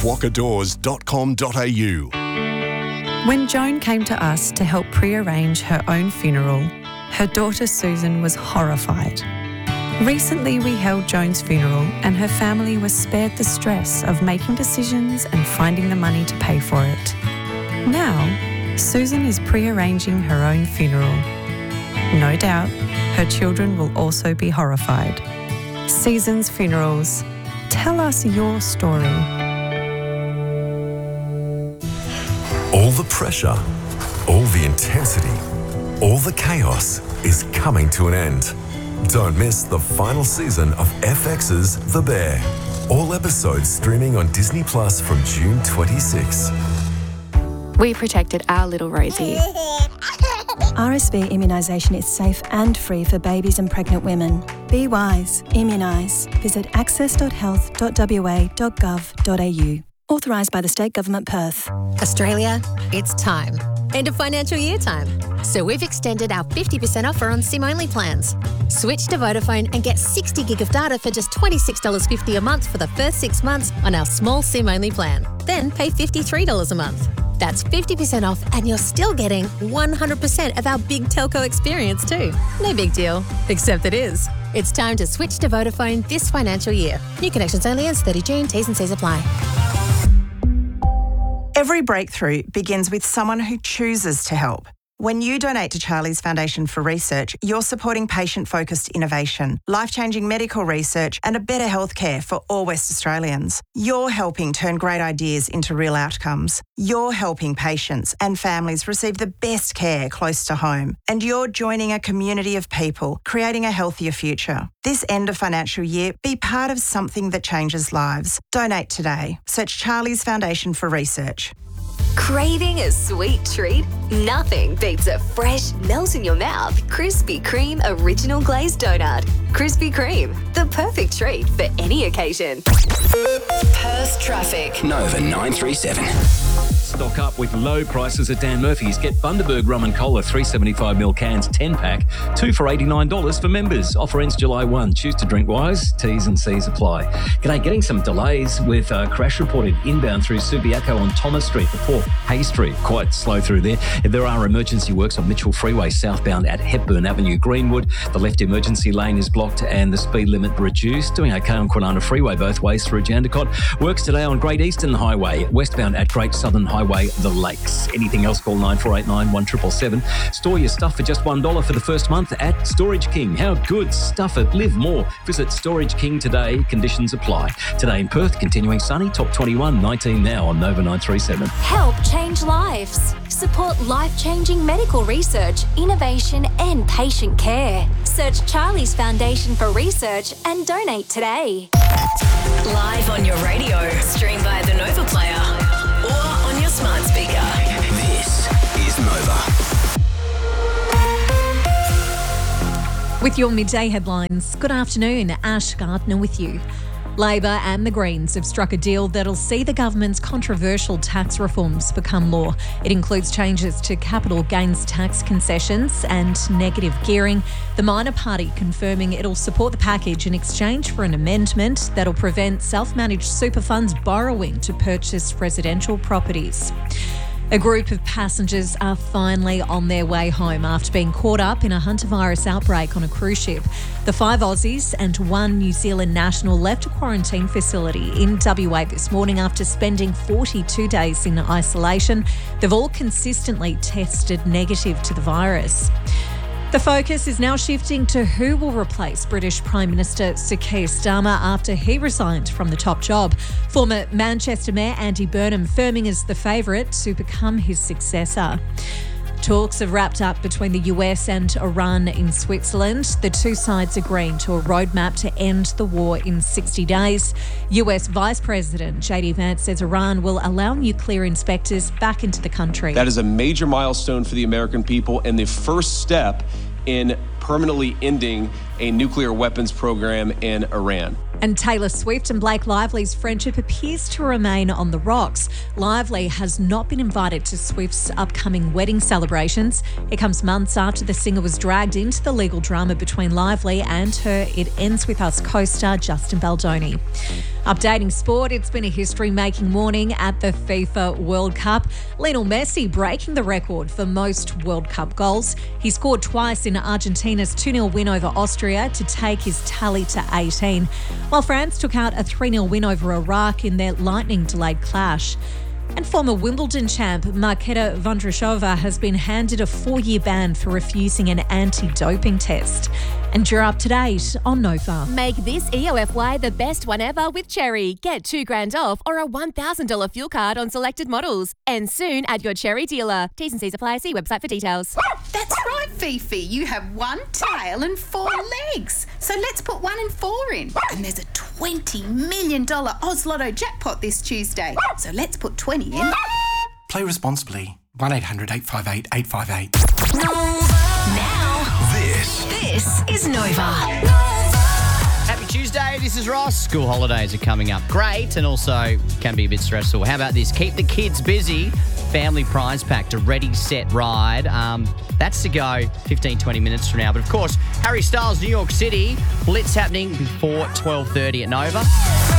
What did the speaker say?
walkerdoors.com.au. When Joan came to us to help pre-arrange her own funeral, her daughter Susan was horrified. Recently we held Joan's funeral and her family was spared the stress of making decisions and finding the money to pay for it. Now, Susan is pre-arranging her own funeral. No doubt, her children will also be horrified. Seasons Funerals. Tell us your story. All the pressure, all the intensity, all the chaos is coming to an end. Don't miss the final season of FX's The Bear. All episodes streaming on Disney Plus from June 26. We protected our little Rosie. RSV immunisation is safe and free for babies and pregnant women. Be wise. Immunise. Visit access.health.wa.gov.au. Authorised by the State Government, Perth. Australia, it's time. End of financial year time. So we've extended our 50% offer on SIM-only plans. Switch to Vodafone and get 60 gig of data for just $26.50 a month for the first 6 months on our small SIM-only plan. Then pay $53 a month. That's 50% off and you're still getting 100% of our big telco experience too. No big deal, except it is. It's time to switch to Vodafone this financial year. New connections only ends 30 June. T's and C's apply. Every breakthrough begins with someone who chooses to help. When you donate to Charlie's Foundation for Research, you're supporting patient-focused innovation, life-changing medical research and a better healthcare for all West Australians. You're helping turn great ideas into real outcomes. You're helping patients and families receive the best care close to home. And you're joining a community of people, creating a healthier future. This end of financial year, be part of something that changes lives. Donate today. Search Charlie's Foundation for Research. Craving a sweet treat? Nothing beats a fresh, melt-in-your-mouth Krispy Kreme Original Glazed Donut. Krispy Kreme, the perfect treat for any occasion. Perth traffic. Nova 937. Stock up with low prices at Dan Murphy's. Get Bundaberg Rum and Cola 375ml cans 10-pack, 2 for $89 for members. Offer ends July 1. Choose to drink wise. T's and C's apply. G'day, getting some delays with crash reported inbound through Subiaco on Thomas Street before Hay Street. Quite slow through there. There are emergency works on Mitchell Freeway southbound at Hepburn Avenue, Greenwood. The left emergency lane is blocked and the speed limit reduced. Doing okay on Kwinana Freeway both ways through Jandakot. Works today on Great Eastern Highway, westbound at Great Southern Highway, The Lakes. Anything else, call 9489 1777. Store your stuff for just $1 for the first month at Storage King. How good? Stuff it. Live more. Visit Storage King today. Conditions apply. Today in Perth, continuing sunny, top 21, 19 now on Nova 937. Help change lives. Support life-changing medical research, innovation and patient care. Search Charlie's Foundation for Research and donate today. Live on your radio. Stream via the Nova Player. Or on your smart speaker. This is Nova. With your midday headlines, good afternoon. Ash Gardner with you. Labor and the Greens have struck a deal that'll see the government's controversial tax reforms become law. It includes changes to capital gains tax concessions and negative gearing. The minor party confirming it'll support the package in exchange for an amendment that'll prevent self-managed super funds borrowing to purchase residential properties. A group of passengers are finally on their way home after being caught up in a hantavirus outbreak on a cruise ship. The 5 Aussies and 1 New Zealand national left a quarantine facility in WA this morning after spending 42 days in isolation. They've all consistently tested negative to the virus. The focus is now shifting to who will replace British Prime Minister Sir Keir Starmer after he resigned from the top job. Former Manchester Mayor Andy Burnham firming as the favourite to become his successor. Talks have wrapped up between the US and Iran in Switzerland. The two sides agreeing to a roadmap to end the war in 60 days. US Vice President JD Vance says Iran will allow nuclear inspectors back into the country. That is a major milestone for the American people and the first step in permanently ending a nuclear weapons program in Iran. And Taylor Swift and Blake Lively's friendship appears to remain on the rocks. Lively has not been invited to Swift's upcoming wedding celebrations. It comes months after the singer was dragged into the legal drama between Lively and her It Ends With Us co-star Justin Baldoni. Updating sport, it's been a history-making morning at the FIFA World Cup. Lionel Messi breaking the record for most World Cup goals. He scored twice in Argentina's 2-0 win over Austria to take his tally to 18, while France took out a 3-0 win over Iraq in their lightning-delayed clash. And former Wimbledon champ Marketa Vondrousova has been handed a 4-year ban for refusing an anti-doping test. And you're up to date on Nova. Make this EOFY the best one ever with Cherry. Get $2,000 off or a $1,000 fuel card on selected models. And soon at your Cherry dealer. T's and C's apply. See website for details. That's right, Fifi. You have one tail and 4 legs. So let's put 1 and 4 in. And there's a $20 million Oz Lotto jackpot this Tuesday. So let's put 20 in. Play responsibly. 1-800-858-858. Now, this is Nova. Happy Tuesday, this is Ross. School holidays are coming up. Great, and also can be a bit stressful. How about this? Keep the kids busy. Family prize pack to Ready, Set, Ride. That's to go 15-20 minutes from now. But of course, Harry Styles, New York City. Blitz happening before 12:30 at Nova.